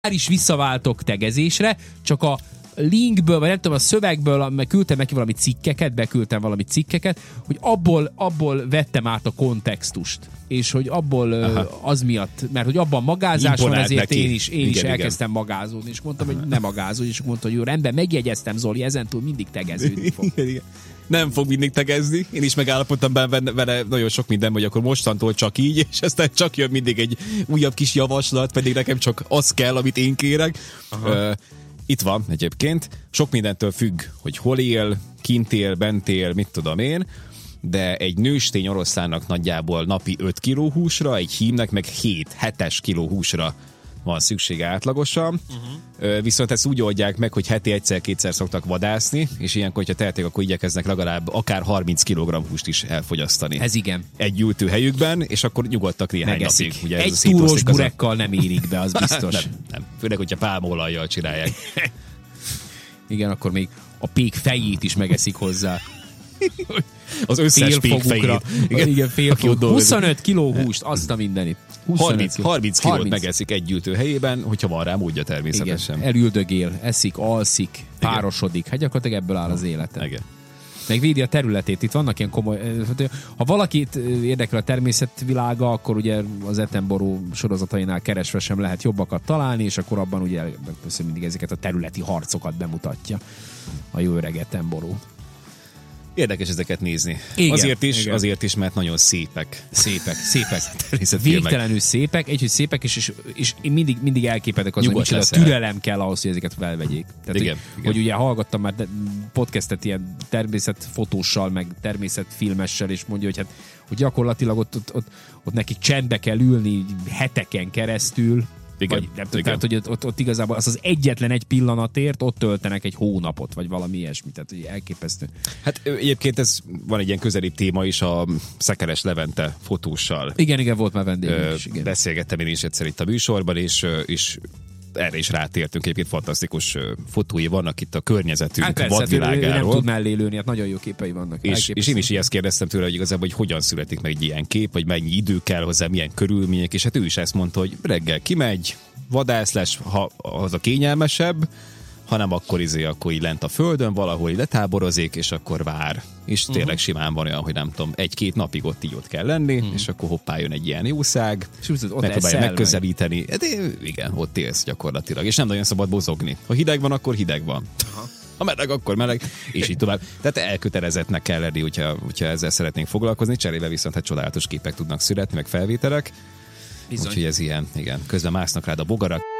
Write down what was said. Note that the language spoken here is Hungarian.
már is visszaváltok tegezésre, csak a linkből, vagy nem tudom, a szövegből, mert küldtem neki beküldtem valami cikkeket, hogy abból vettem át a kontextust. És hogy abból az miatt, mert hogy abban magázás van, ezért neki. Én is elkezdtem magázódni, és mondtam, hogy nem magázódni, és mondta, hogy jó, rendben, megjegyeztem, Zoli, ezentúl mindig tegeződni fog. Igen. Nem fog mindig tegezni. Én is megállapodtam vele nagyon sok minden, hogy akkor mostantól csak így, és aztán csak jön mindig egy újabb kis javaslat, pedig nekem csak az kell, amit én kérek. Itt van egyébként. Sok mindentől függ, hogy hol él, kint él, bent él, mit tudom én, de egy nőstény oroszlánnak nagyjából napi 5 kg húsra, egy hímnek meg 7-7 kg húsra van szüksége átlagosan. Viszont ezt úgy oldják meg, hogy heti egyszer-kétszer szoktak vadászni, és ilyenkor, hogyha tehetik, akkor igyekeznek legalább akár 30 kg húst is elfogyasztani. Ez igen. Egy gyűjtőhelyükben, és akkor nyugodtak néhány napig. Ugye egy túros burekkal nem érik be, az biztos. nem. Főleg, hogyha pálmaolajjal csinálják. Igen, akkor még a pék fejét is megeszik hozzá. Az összes pék fejét. Igen, félfoguk. 25 kiló húst, azt a mindenit. 30 kilót megeszik egy gyűjtőhelyében, hogyha van rá módja természetesen. Igen, elüldögél, eszik, alszik, párosodik. Hát gyakorlatilag ebből áll az élete. Igen. Megvédi a területét. Itt vannak ilyen komoly... Ha valakit érdekel a természetvilága, akkor ugye az Attenborough sorozatainál keresve sem lehet jobbakat találni, és akkor abban ugye mindig ezeket a területi harcokat bemutatja a jó öreg Attenborough. Érdekes ezeket nézni. Igen, azért is, mert nagyon szépek. Végtelenül szépek, hogy szépek, és én mindig elképedek azon, hogy a türelem kell ahhoz, hogy ezeket felvegyék. Tehát, igen. Hogy ugye hallgattam már podcastet ilyen természetfotóssal, meg természetfilmessel, és mondja, hogy hát hogy gyakorlatilag ott neki csendbe kell ülni heteken keresztül. Igen. Tehát, hogy ott igazából az egyetlen egy pillanatért ott töltenek egy hónapot, vagy valami ilyesmi, tehát hogy elképesztő. Hát egyébként ez van egy ilyen közelibb téma is a Szekeres Levente fotóssal. Igen, volt már vendégünk is. Igen. Beszélgettem én is egyszer itt a műsorban, és erre is rátértünk, egyébként fantasztikus fotói vannak itt a környezetünk vadvilágáról. Hát nem tud mellé lőni, hát nagyon jó képei vannak. És én is ezt kérdeztem tőle, hogy igazából, hogy hogyan születik meg egy ilyen kép, vagy mennyi idő kell hozzá, milyen körülmények, és hát ő is ezt mondta, hogy reggel kimegy, vadász lesz, ha az a kényelmesebb, hanem akkor így lent a földön valahol letáborozik, és akkor vár. És tényleg simán van olyan, hogy nem tudom, 1-2 napig ott kell lenni, és akkor hoppá jön egy ilyen jószág, megpróbálja megközelíteni. De igen, ott élsz gyakorlatilag, és nem nagyon szabad mozogni. Ha hideg van, akkor hideg van. Ha meleg, akkor meleg, és így tovább. Tehát elkötelezettnek kell lenni, hogyha ezzel szeretnénk foglalkozni, cserébe viszont hát csodálatos képek tudnak születni, meg felvételek. Úgyhogy ez ilyen, igen. Közben másznak rád a bogarak.